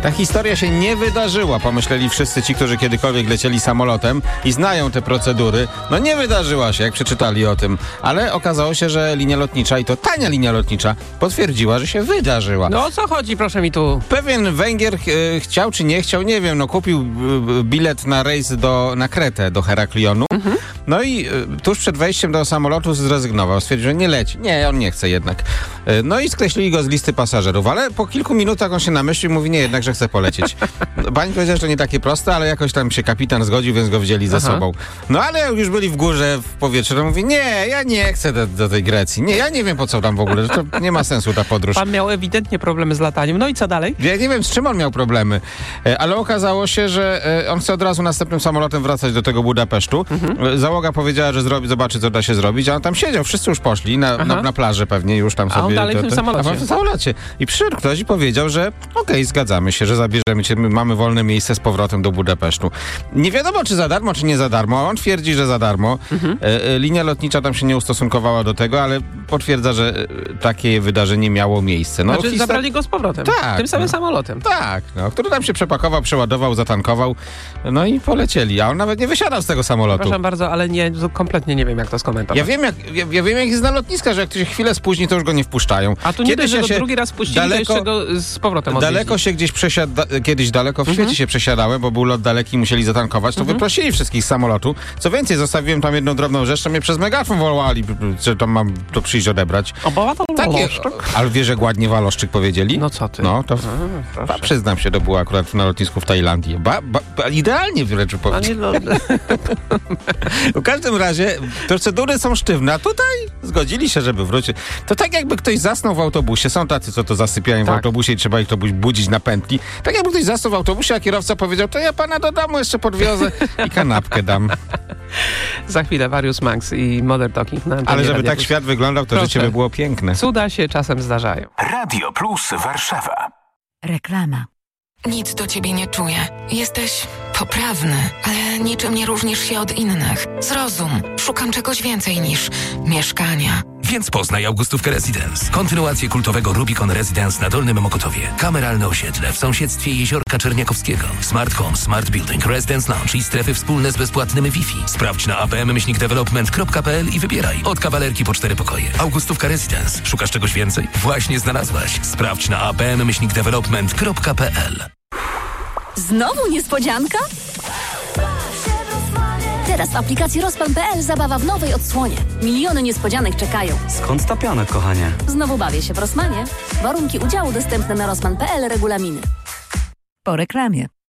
Ta historia się nie wydarzyła, pomyśleli wszyscy ci, którzy kiedykolwiek lecieli samolotem i znają te procedury. No nie wydarzyła się, jak przeczytali o tym. Ale okazało się, że linia lotnicza, i to tania linia lotnicza, potwierdziła, że się wydarzyła. No o co chodzi, proszę mi tu? Pewien Węgier chciał czy nie chciał, nie wiem, no kupił bilet na rejs na Kretę, do Heraklionu. No i tuż przed wejściem do samolotu zrezygnował. Stwierdził, że nie leci. Nie, on nie chce jednak. No i skreślili go z listy pasażerów, ale po kilku minutach on się namyślił i mówi, nie, jednak, że chce polecieć. Pani powiedziała, że to nie takie proste, ale jakoś tam się kapitan zgodził, więc go wzięli ze sobą. No ale jak już byli w górze, w powietrzu, to mówi, nie, ja nie chcę do tej Grecji. Nie, ja nie wiem, po co tam w ogóle, to nie ma sensu ta podróż. Pan miał ewidentnie problemy z lataniem. No i co dalej? Ja nie wiem, z czym on miał problemy, ale okazało się, że on chce od razu następnym samolotem wracać do tego Budapesztu. Załoga powiedziała, że zobaczy, co da się zrobić, a on tam siedział, wszyscy już poszli na plaży pewnie, już tam sobie... A on dalej w tym samolocie. A on w tym samolocie. I przyszedł ktoś i powiedział, że okej, zgadzamy się, że zabierzemy cię, mamy wolne miejsce z powrotem do Budapesztu. Nie wiadomo, czy za darmo, czy nie za darmo. On twierdzi, że za darmo. Linia lotnicza tam się nie ustosunkowała do tego, ale potwierdza, że takie wydarzenie miało miejsce. No, znaczy zabrali go z powrotem. Tak. Tym samym samolotem. Tak, który tam się przepakował, przeładował, zatankował, no i polecieli. A on nawet nie wysiadał z tego samolotu. Proszę bardzo, ale kompletnie nie wiem, jak to skomentować. Ja wiem, jak jest na lotniskach, że jak ktoś się chwilę spóźni, to już go nie wpuszczają. A tu nie dość, że go drugi raz wpuścili, to jeszcze go z powrotem odwieźli. Daleko się gdzieś kiedyś daleko w świecie się przesiadałem, bo był lot daleki i musieli zatankować, to wyprosili wszystkich z samolotu. Co więcej, zostawiłem tam jedną drobną rzecz, to mnie przez megafon wołali, że tam mam to przyjść odebrać. Ale wiesz, że ładnie Waloszczyk powiedzieli? No co ty? No, to przyznam się, to było akurat na lotnisku w Tajlandii. Idealnie wręcz powiedzieli. W każdym razie procedury są sztywne, a tutaj zgodzili się, żeby wrócić. To tak jakby ktoś zasnął w autobusie. Są tacy, co to zasypiają w autobusie i trzeba ich to budzić na pętli. Tak jakby ktoś zasnął w autobusie, a kierowca powiedział, to ja pana do domu jeszcze podwiozę i kanapkę dam. Za chwilę Warius Max i Modern Talking. Ale żeby tak świat wyglądał, to życie by było piękne. Cuda się czasem zdarzają. Radio Plus Warszawa. Reklama. Nic do ciebie nie czuję. Jesteś poprawny, ale niczym nie różnisz się od innych. Zrozum, szukam czegoś więcej niż mieszkania. Więc poznaj Augustówkę Residence. Kontynuację kultowego Rubicon Residence na Dolnym Mokotowie. Kameralne osiedle w sąsiedztwie Jeziorka Czerniakowskiego. Smart Home, Smart Building, Residence Lounge i strefy wspólne z bezpłatnym Wi-Fi. Sprawdź na apm-development.pl i wybieraj. Od kawalerki po 4 pokoje. Augustówka Residence. Szukasz czegoś więcej? Właśnie znalazłaś. Sprawdź na apm-development.pl. Znowu niespodzianka? Teraz w aplikacji Rospan.pl zabawa w nowej odsłonie. Miliony niespodzianek czekają. Skąd ta piana, kochanie? Znowu bawię się w Rosmanie. Warunki udziału dostępne na Rosman.pl, regulaminy. Po reklamie.